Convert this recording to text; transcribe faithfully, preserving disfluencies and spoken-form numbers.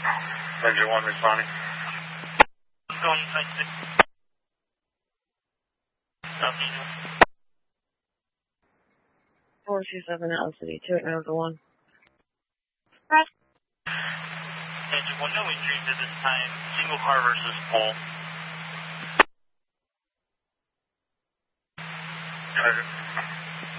Ranger one responding. Going inside six. four two seven Atlas City, two eight nine one. Press. Engine one, no injuries at this time. Single car versus pole. Roger.